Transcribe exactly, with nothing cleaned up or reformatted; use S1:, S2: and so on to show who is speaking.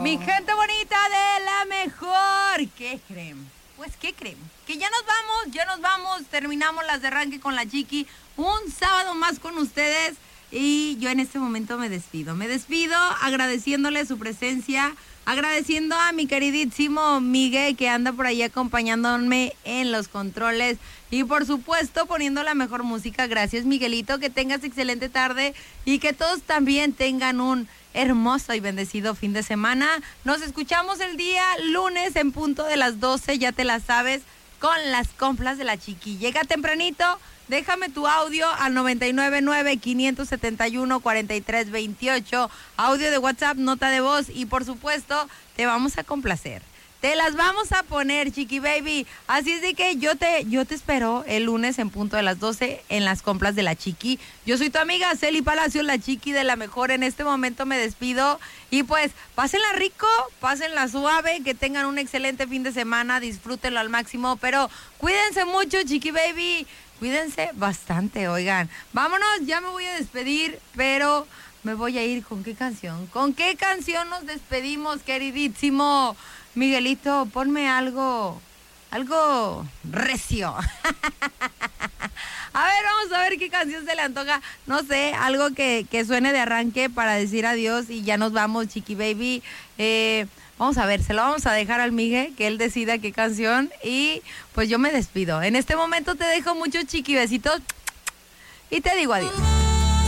S1: Mi gente bonita de la mejor. ¿Qué creen? Pues, ¿qué creen? Que ya nos vamos, ya nos vamos. Terminamos las de arranque con la Chiqui. Un sábado más con ustedes. Y yo en este momento me despido. Me despido agradeciéndole su presencia. Agradeciendo a mi queridísimo Miguel que anda por ahí acompañándome en los controles. Y por supuesto poniendo la mejor música. Gracias, Miguelito. Que tengas excelente tarde. Y que todos también tengan un hermoso y bendecido fin de semana. Nos escuchamos el día lunes en punto de las doce, ya te la sabes, con las compras de la Chiqui. Llega tempranito, déjame tu audio al noventa y nueve nueve, quinientos setenta y uno, cuarenta y tres veintiocho, audio de WhatsApp, nota de voz y por supuesto te vamos a complacer. Te las vamos a poner, Chiqui Baby. Así es de que yo te, yo te espero el lunes en punto de las doce en las compras de la Chiqui. Yo soy tu amiga Celi Palacios, la Chiqui de la mejor. En este momento me despido. Y pues, pásenla rico, pásenla suave, que tengan un excelente fin de semana, disfrútenlo al máximo. Pero cuídense mucho, Chiqui Baby. Cuídense bastante, oigan. Vámonos, ya me voy a despedir, pero me voy a ir con qué canción. ¿Con qué canción nos despedimos, queridísimo Miguelito? Ponme algo, algo recio. A ver, vamos a ver qué canción se le antoja. No sé, algo que, que suene de arranque para decir adiós y ya nos vamos, Chiqui Baby. Eh, vamos a ver, se lo vamos a dejar al Miguel, que él decida qué canción. Y pues yo me despido. En este momento te dejo muchos Chiqui besitos y te digo adiós.